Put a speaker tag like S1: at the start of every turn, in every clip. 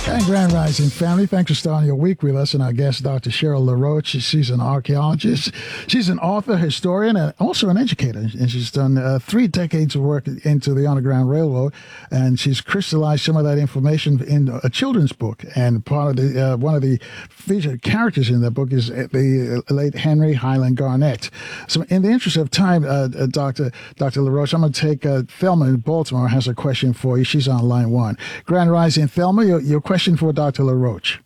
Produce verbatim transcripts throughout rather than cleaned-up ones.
S1: And Grand Rising family, thanks for starting your week with us and our guest, Doctor Cheryl LaRoche. She's an archaeologist. She's an author, historian, and also an educator. And she's done uh, three decades of work into the Underground Railroad, and she's crystallized some of that information in a children's book. And part of the uh, one of the featured characters in that book is the late Henry Highland Garnett. So, in the interest of time, uh, uh, Doctor Doctor LaRoche, I'm going to take uh, Thelma in Baltimore has a question for you. She's on line one. Grand Rising, Thelma, your, your question for Doctor LaRoche.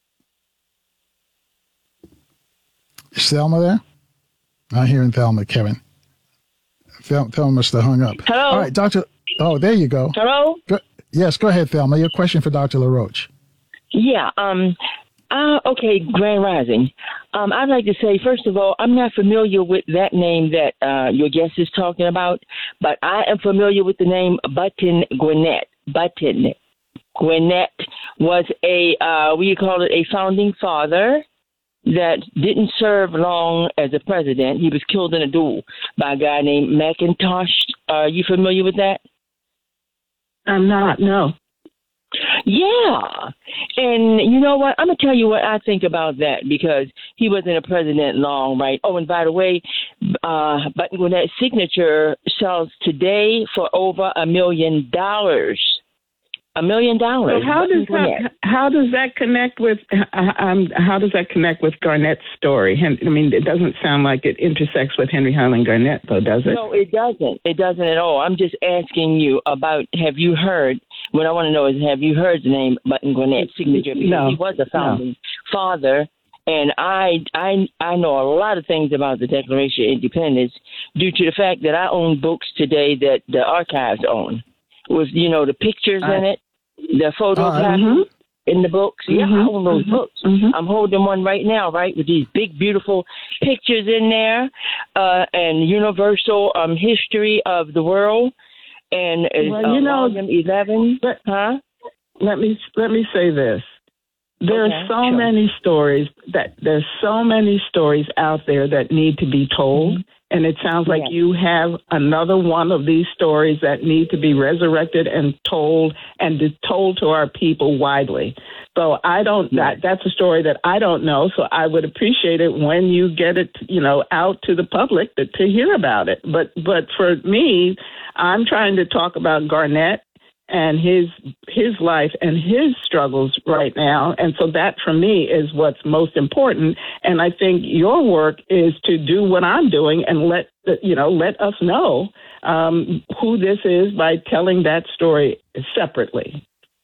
S1: Is Thelma there? I'm hearing Thelma, Kevin. Thel- Thelma must have hung up.
S2: Hello?
S1: All right, Doctor Oh, there you go.
S2: Hello?
S1: Go- yes, go ahead, Thelma. Your question for Doctor LaRoche.
S2: Yeah, um, uh, okay, Grand Rising. Um, I'd like to say, first of all, I'm not familiar with that name that uh, your guest is talking about, but I am familiar with the name Button Gwinnett. Button Gwinnett was a, uh, what do you call it, a founding father that didn't serve long as a president. He was killed in a duel by a guy named McIntosh. Are you familiar with that?
S3: I'm not, no.
S2: Yeah. And you know what? I'm going to tell you what I think about that, because he wasn't a president long, right? Oh, and by the way, uh, Button Gwinnett's signature sells today for over a million dollars. A million dollars.
S3: So how does that how does that connect with um, how does that connect with Garnett's story? I mean, it doesn't sound like it intersects with Henry Highland Garnett, though, does it?
S2: No, it doesn't. It doesn't at all. I'm just asking you about, have you heard, what I want to know is, have you heard the name Button Gwinnett's signature? Because
S3: no,
S2: he was a founding
S3: no.
S2: father, and I, I, I know a lot of things about the Declaration of Independence due to the fact that I own books today that the archives own. With, you know, the pictures I, in it. The photos
S1: uh,
S2: mm-hmm. in the books. Yeah,
S3: mm-hmm.
S2: I own those
S3: mm-hmm.
S2: books.
S3: Mm-hmm.
S2: I'm holding one right now, right, with these big, beautiful pictures in there, uh, and universal um, history of the world, and
S3: well,
S2: uh,
S3: you know,
S2: volume eleven.
S3: But,
S2: huh?
S3: Let me let me say this. There
S2: okay,
S3: are so
S2: sure.
S3: many stories that there's so many stories out there that need to be told. Mm-hmm. And it sounds like
S2: yeah.
S3: you have another one of these stories that need to be resurrected and told and told to our people widely. So I don't,
S2: yeah.
S3: that, that's a story that I don't know. So I would appreciate it when you get it, you know, out to the public to, to hear about it. But, but for me, I'm trying to talk about Garnett and his his life and his struggles right now. And so that, for me, is what's most important. And I think your work is to do what I'm doing and let, you know, let us know um, who this is by telling that story separately.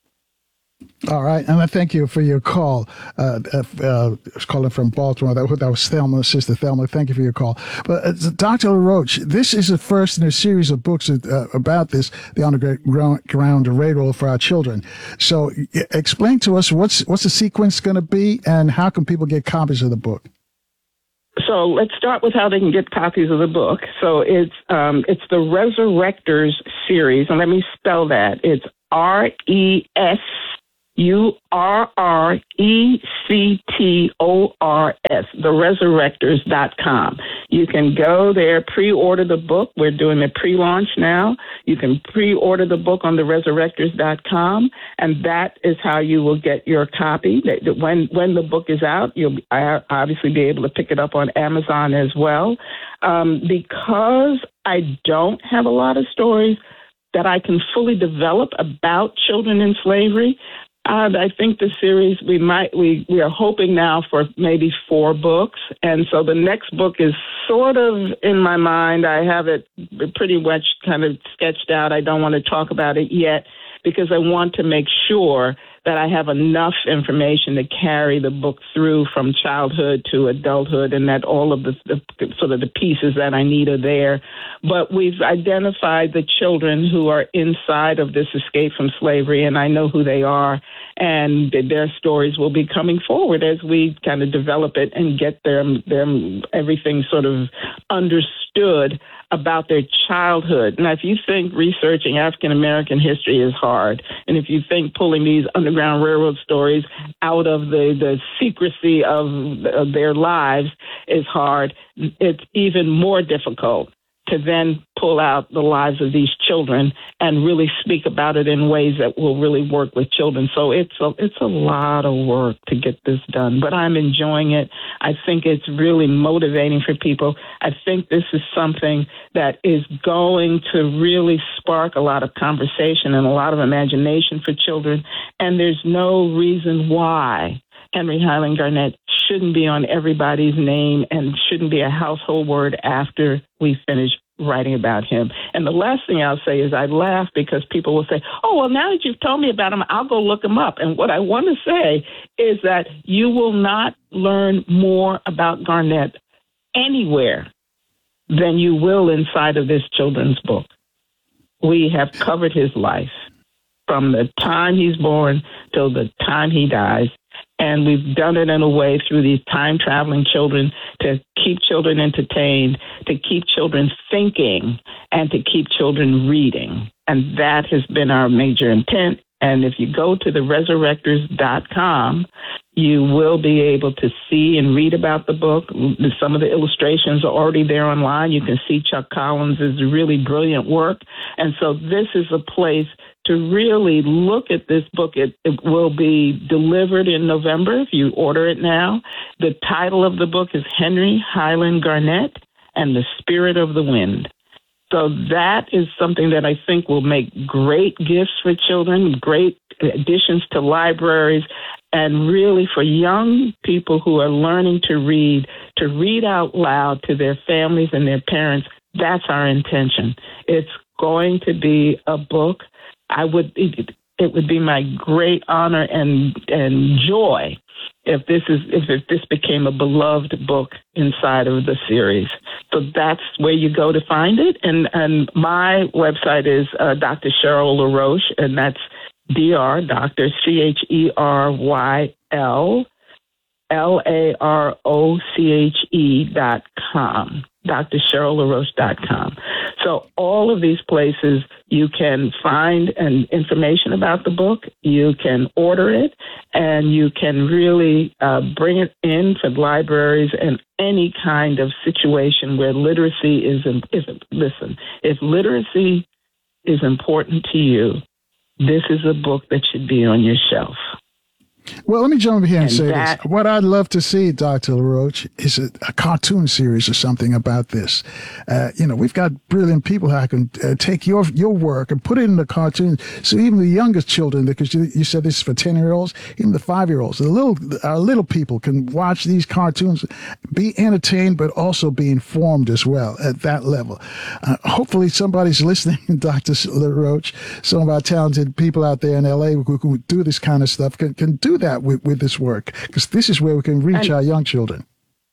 S1: All right, and I thank you for your call. Uh, uh, uh, I was calling from Baltimore. That, that was Thelma, Sister Thelma. Thank you for your call. But uh, Doctor LaRoche, this is the first in a series of books uh, about this, the Underground Railroad for our children. So uh, explain to us what's what's the sequence going to be, and how can people get copies of the book?
S3: So let's start with how they can get copies of the book. So it's um, it's the Resurrectors series, and let me spell that. It's R E S U R R E C T O R S, the resurrectors dot com. You can go there, pre-order the book. We're doing a pre-launch now. You can pre-order the book on the resurrectors dot com, and that is how you will get your copy. When when the book is out, you'll obviously be able to pick it up on Amazon as well. Um, because I don't have a lot of stories that I can fully develop about children in slavery, Uh, I think the series, we might, we, we are hoping now for maybe four books. And so the next book is sort of in my mind. I have it pretty much kind of sketched out. I don't want to talk about it yet because I want to make sure that I have enough information to carry the book through from childhood to adulthood, and that all of the, the sort of the pieces that I need are there. But we've identified the children who are inside of this escape from slavery, and I know who they are, and their stories will be coming forward as we kind of develop it and get them, them everything sort of understood about their childhood. Now, if you think researching African-American history is hard, and if you think pulling these Underground Railroad stories out of the, the secrecy of, of their lives is hard, it's even more difficult to then pull out the lives of these children and really speak about it in ways that will really work with children. So it's a, it's a lot of work to get this done, but I'm enjoying it. I think it's really motivating for people. I think this is something that is going to really spark a lot of conversation and a lot of imagination for children. And there's no reason why Henry Highland Garnet shouldn't be on everybody's name and shouldn't be a household word after we finish writing about him. And the last thing I'll say is I laugh because people will say, oh, well, now that you've told me about him, I'll go look him up. And what I want to say is that you will not learn more about Garnet anywhere than you will inside of this children's book. We have covered his life from the time he's born till the time he dies. And we've done it in a way through these time-traveling children to keep children entertained, to keep children thinking, and to keep children reading. And that has been our major intent. And if you go to the resurrectors dot com, you will be able to see and read about the book. Some of the illustrations are already there online. You can see Chuck Collins' really brilliant work. And so this is a place to really look at this book. It, it will be delivered in November if you order it now. The title of the book is Henry Highland Garnet and the Spirit of the Wind. So that is something that I think will make great gifts for children, great additions to libraries, and really for young people who are learning to read, to read out loud to their families and their parents. That's our intention. It's going to be a book. I would, it, it would be my great honor and and joy if this is if, if this became a beloved book inside of the series. So that's where you go to find it. And and my website is uh, Doctor Cheryl LaRoche, and that's D R, Doctor C H E R Y L L A R O C H E dot com. Dr Cheryl LaRoche dot com. So all of these places you can find an information about the book, you can order it, and you can really uh, bring it in to libraries and any kind of situation where literacy is, is, listen, if literacy is important to you, this is a book that should be on your shelf.
S1: Well, let me jump in here and, and say
S3: that,
S1: this. What I'd love to see, Doctor LaRoche, is a, a cartoon series or something about this. Uh, you know, we've got brilliant people who can uh, take your your work and put it in the cartoon. So even the youngest children, because you, you said this is for ten-year-olds, even the five-year-olds, the little our little people can watch these cartoons, be entertained, but also be informed as well at that level. Uh, hopefully somebody's listening, Doctor LaRoche, some of our talented people out there in L A who, who do this kind of stuff can, can do that with, with this work, because this is where we can reach
S3: and,
S1: our young children.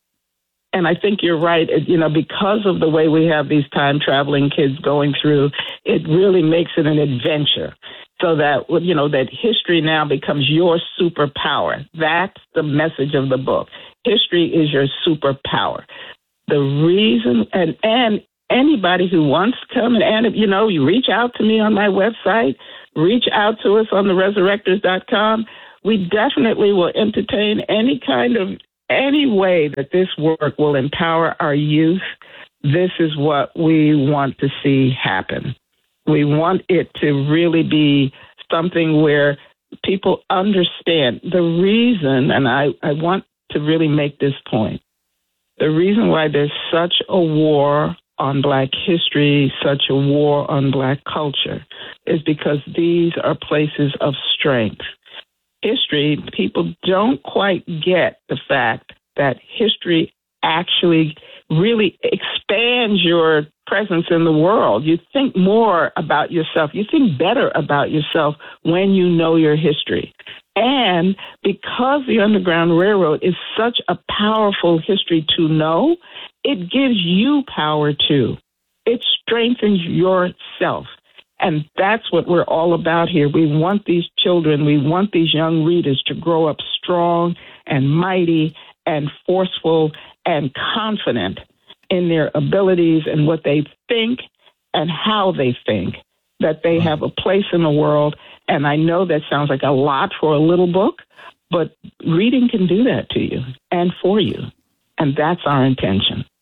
S3: And I think you're right. You know, because of the way we have these time-traveling kids going through, it really makes it an adventure. So that, you know, that history now becomes your superpower. That's the message of the book. History is your superpower. The reason, and, and anybody who wants to come and, and, you know, you reach out to me on my website, reach out to us on the resurrectors dot com. We definitely will entertain any kind of, any way that this work will empower our youth. This is what we want to see happen. We want it to really be something where people understand the reason, and I, I want to really make this point. The reason why there's such a war on Black history, such a war on Black culture, is because these are places of strength. History, people don't quite get the fact that history actually really expands your presence in the world. You think more about yourself. You think better about yourself when you know your history. And because the Underground Railroad is such a powerful history to know, it gives you power too. It strengthens yourself. And that's what we're all about here. We want these children, we want these young readers to grow up strong and mighty and forceful and confident in their abilities and what they think and how they think, that they have a place in the world. And I know that sounds like a lot for a little book, but reading can do that to you and for you. And that's our intention.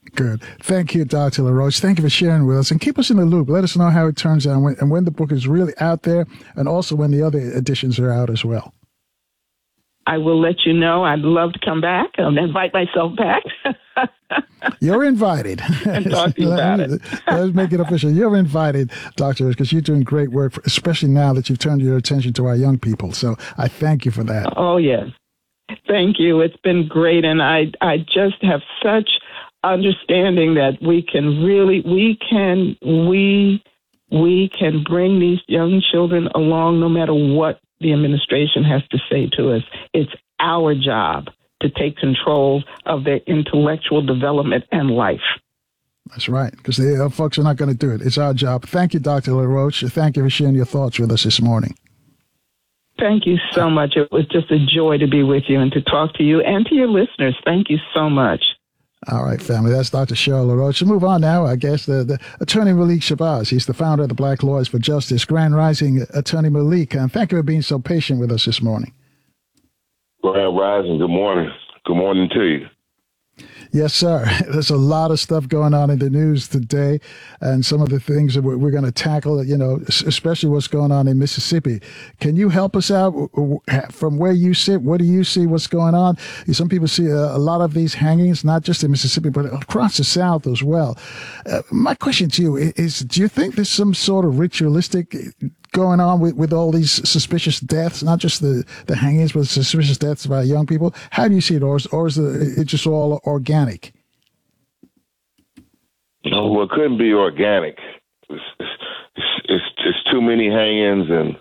S1: Good. Thank you, Doctor LaRoche. Thank you for sharing with us, and keep us in the loop. Let us know how it turns out and when, and when the book is really out there, and also when the other editions are out as well.
S3: I will let you know. I'd love to come back and invite myself back.
S1: You're invited.
S3: And talk to you about it.
S1: Let's make it official. You're invited, Doctor, because you're doing great work, especially now that you've turned your attention to our young people. So I thank you for that.
S3: Oh, yes. Thank you. It's been great. And I, I just have such understanding that we can really, we can, we, we can bring these young children along no matter what the administration has to say to us. It's our job to take control of their intellectual development and life.
S1: That's right, because the uh, folks are not going to do it. It's our job. Thank you, Doctor LaRoche. Thank you for sharing your thoughts with us this morning.
S3: Thank you so much. It was just a joy to be with you and to talk to you and to your listeners. Thank you so much.
S1: All right, family. That's Doctor Cheryl LaRoche. So move on now, I guess, the, the Attorney Malik Shabazz. He's the founder of the Black Lawyers for Justice. Grand Rising, Attorney Malik. And thank you for being so patient with us this morning.
S4: Grand Rising. Good morning. Good morning to you.
S1: Yes, sir. There's a lot of stuff going on in the news today, and some of the things that we're going to tackle, you know, especially what's going on in Mississippi. Can you help us out from where you sit? What do you see what's going on? Some people see a, a lot of these hangings, not just in Mississippi, but across the South as well. Uh, my question to you is, do you think there's some sort of ritualistic going on with, with all these suspicious deaths, not just the, the hangings, but suspicious deaths by young people? How do you see it, or is, or is it just all organic?
S4: No, well, it couldn't be organic. It's, it's, it's, it's too many hangings and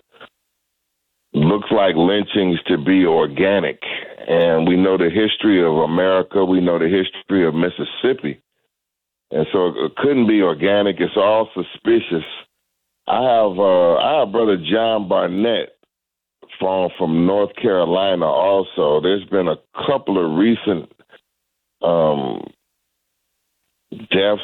S4: looks like lynchings to be organic. And we know the history of America. We know the history of Mississippi. And so it couldn't be organic. It's all suspicious. I have uh, I have Brother John Barnett from from North Carolina also. There's been a couple of recent um, deaths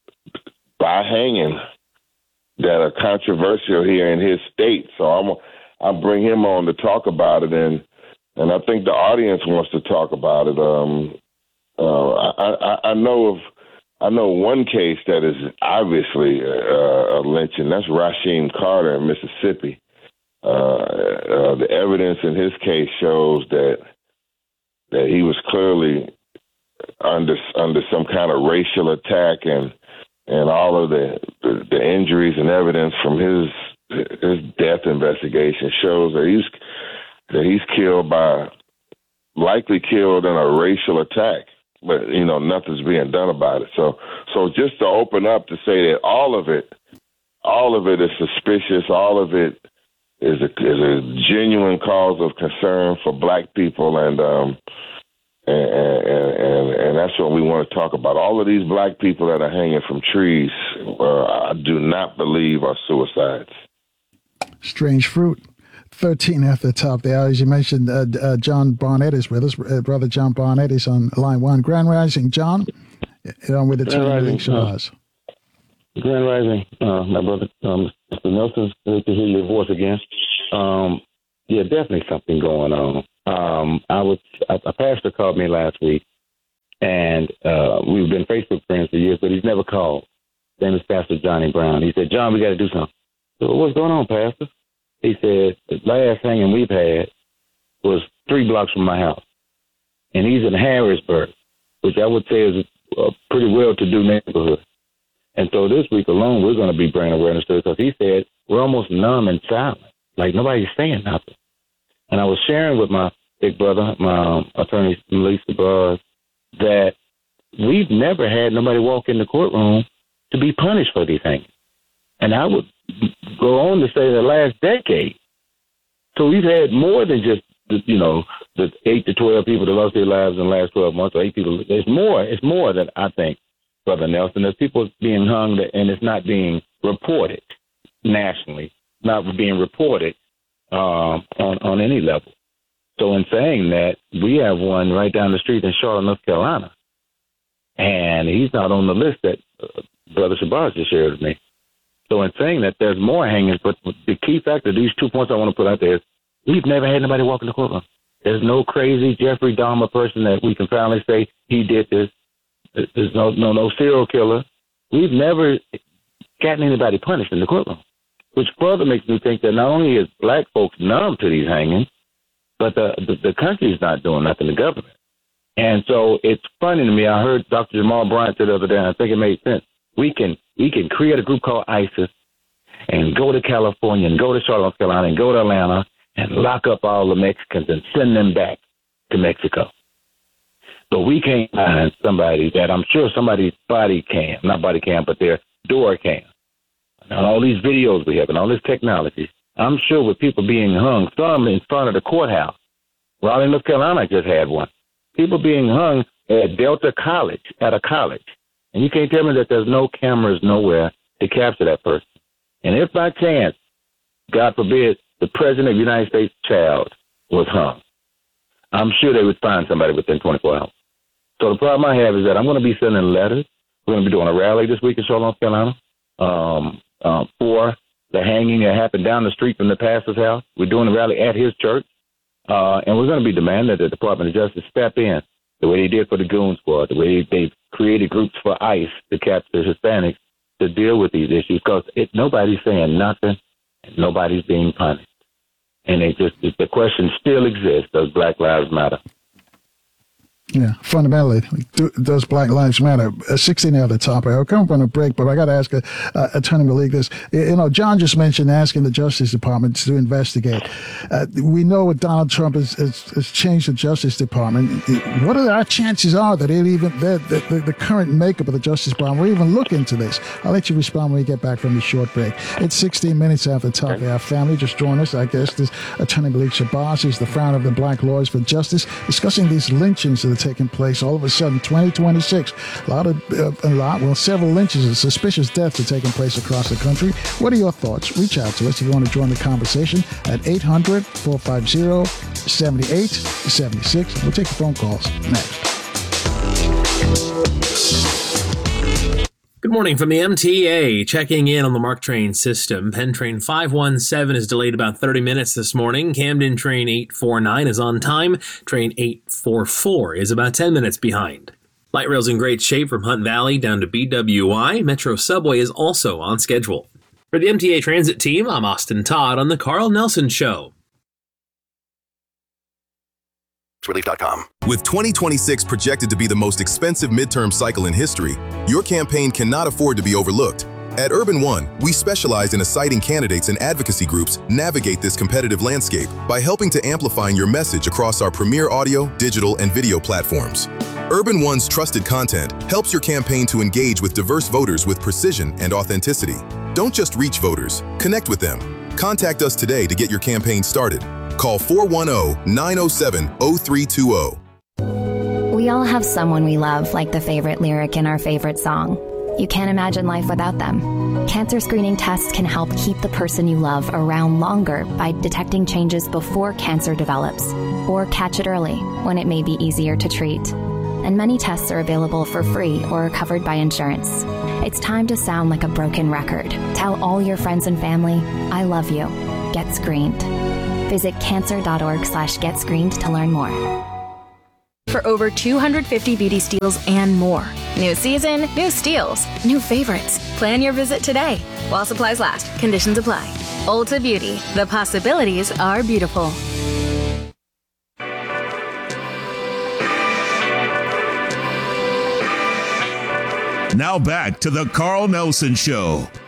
S4: by hanging that are controversial here in his state. So I'm I'll bring him on to talk about it, and and I think the audience wants to talk about it. Um, uh, I, I I know of. I know one case that is obviously uh, a lynching. That's Rasheem Carter in Mississippi. Uh, uh, the evidence in his case shows that that he was clearly under under some kind of racial attack, and and all of the, the, the injuries and evidence from his his death investigation shows that he's that he's killed by likely killed in a racial attack. But, you know, nothing's being done about it. So so just to open up to say that all of it, all of it is suspicious. All of it is a, is a genuine cause of concern for black people. And, um, and, and, and, and that's what we want to talk about. All of these black people that are hanging from trees, uh, I do not believe are suicides.
S1: Strange fruit. thirteen at the top there. As you mentioned, uh, uh, John Barnett is with us. Uh, Brother John Barnett is on line one. Grand Rising, John. On with the
S5: Grand Rising.
S1: Shabazz.
S5: Uh, Grand Rising, uh, my brother, um, Mister Nelson. Good to hear your voice again. Um, yeah, definitely something going on. Um, I was a, a pastor called me last week, and uh, we've been Facebook friends for years, but he's never called. His name is Pastor Johnny Brown. He said, "John, we got to do something." So, what's going on, Pastor? He said, the last hanging we've had was three blocks from my house. And he's in Harrisburg, which I would say is a pretty well-to-do neighborhood. And so this week alone, we're going to be bringing awareness to it, because he said we're almost numb and silent, like nobody's saying nothing. And I was sharing with my big brother, my um, attorney, Malik Shabazz, that we've never had nobody walk in the courtroom to be punished for these things. And I would go on to say the last decade. So we've had more than just, the, you know, the eight to twelve people that lost their lives in the last twelve months, or eight people. It's more. It's more than I think, Brother Nelson. There's people being hung, and it's not being reported nationally, not being reported um, on on any level. So in saying that, we have one right down the street in Charlotte, North Carolina, and he's not on the list that uh, Brother Shabazz just shared with me. So in saying that, there's more hangings, but the key factor, these two points I want to put out there is we've never had anybody walk in the courtroom. There's no crazy Jeffrey Dahmer person that we can finally say he did this. There's no no no serial killer. We've never gotten anybody punished in the courtroom, which further makes me think that not only is black folks numb to these hangings, but the the, the country's not doing nothing, the government. And so it's funny to me. I heard Doctor Jamal Bryant say the other day, and I think it made sense. We can we can create a group called ISIS and go to California and go to Charlotte, North Carolina, and go to Atlanta and lock up all the Mexicans and send them back to Mexico. But we can't find somebody that I'm sure somebody's body cam, not body cam, but their door cam. And all these videos we have and all this technology, I'm sure with people being hung, some in front of the courthouse. Raleigh, North Carolina just had one. People being hung at Delta College, at a college. And you can't tell me that there's no cameras nowhere to capture that person. And if by chance, God forbid, the president of the United States child was hung, I'm sure they would find somebody within twenty-four hours. So the problem I have is that I'm going to be sending letters. We're going to be doing a rally this week in Charlotte, North Carolina, um, uh, for the hanging that happened down the street from the pastor's house. We're doing a rally at his church. Uh, and we're going to be demanding that the Department of Justice step in the way they did for the Goon Squad, the way they've created groups for ICE to capture Hispanics to deal with these issues, because nobody's saying nothing and nobody's being punished. And they just the question still exists: does Black Lives Matter?
S1: Yeah, fundamentally, do, does Black Lives Matter? Uh, sixteen at the top. I'll come from a break, but I got to ask uh, uh, Attorney Malik this. You know, John just mentioned asking the Justice Department to investigate. Uh, we know what Donald Trump has, has, has changed the Justice Department. What are our chances are that it even that the, the, the current makeup of the Justice Department will even look into this? I'll let you respond when we get back from the short break. It's sixteen minutes after the top of our family. Just join us. I guess this Attorney Malik Shabazz. He's the founder of the Black Lawyers for Justice, discussing these lynchings that are taking place all of a sudden. Twenty twenty-six, a lot of uh, a lot well several lynches and suspicious deaths are taking place across the country. What are your thoughts? Reach out to us if you want to join the conversation at eight hundred, four five zero, seven eight seven six. We'll take the phone calls next.
S6: Good morning from the M T A. Checking in on the MARC train system. Penn Train five one seven is delayed about thirty minutes this morning. Camden Train eight four nine is on time. Train eight four four is about ten minutes behind. Light rail's in great shape from Hunt Valley down to B W I. Metro Subway is also on schedule. For the M T A Transit team, I'm Austin Todd on The Carl Nelson Show.
S7: Relief dot com. With twenty twenty-six projected to be the most expensive midterm cycle in history, your campaign cannot afford to be overlooked. At Urban One, we specialize in assigning candidates and advocacy groups navigate this competitive landscape by helping to amplify your message across our premier audio, digital, and video platforms. Urban One's trusted content helps your campaign to engage with diverse voters with precision and authenticity. Don't just reach voters, connect with them. Contact us today to get your campaign started. Call four one zero, nine zero seven, zero three two zero.
S8: We all have someone we love, like the favorite lyric in our favorite song. You can't imagine life without them. Cancer screening tests can help keep the person you love around longer by detecting changes before cancer develops, or catch it early when it may be easier to treat. And many tests are available for free or are covered by insurance. It's time to sound like a broken record. Tell all your friends and family, I love you. Get screened. Visit cancer.org slash get screened to learn more.
S9: For over two hundred fifty beauty steals and more. New season, new steals, new favorites. Plan your visit today. While supplies last, conditions apply. Ulta Beauty, the possibilities are beautiful.
S10: Now back to the Carl Nelson Show